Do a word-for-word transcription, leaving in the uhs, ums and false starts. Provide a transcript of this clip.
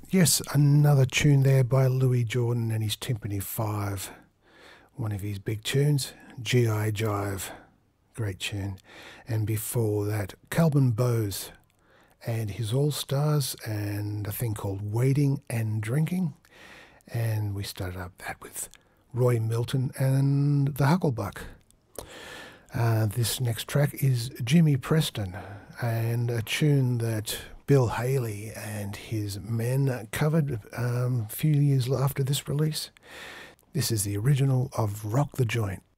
Yes, another tune there by Louis Jordan and his Timpani Five. One of his big tunes, G I Jive. Great tune. And before that, Calvin Bowes and his All Stars and a thing called Waiting and Drinking. And we started up that with Roy Milton and the Hucklebuck. Uh, this next track is Jimmy Preston and a tune that Bill Haley and his men covered um, a few years after this release. This is the original of Rock the Joint.